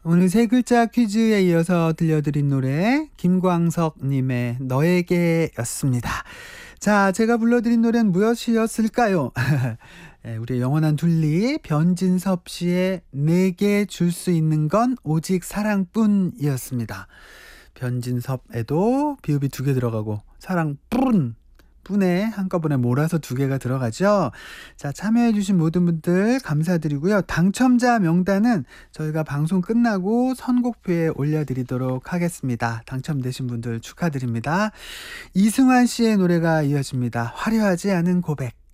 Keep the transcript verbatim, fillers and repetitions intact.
오늘 세 글자 퀴즈에 이어서 들려드린 노래 김광석님의 너에게였습니다. 자, 제가 불러드린 노래는 무엇이었을까요? 네, 우리의 영원한 둘리 변진섭 씨의 내게 줄 수 있는 건 오직 사랑뿐이었습니다. 변진섭에도 비읍이 두 개 들어가고 사랑뿐 뿐에 한꺼번에 몰아서 두 개가 들어가죠. 자, 참여해주신 모든 분들 감사드리고요. 당첨자 명단은 저희가 방송 끝나고 선곡표에 올려드리도록 하겠습니다. 당첨되신 분들 축하드립니다. 이승환 씨의 노래가 이어집니다. 화려하지 않은 고백.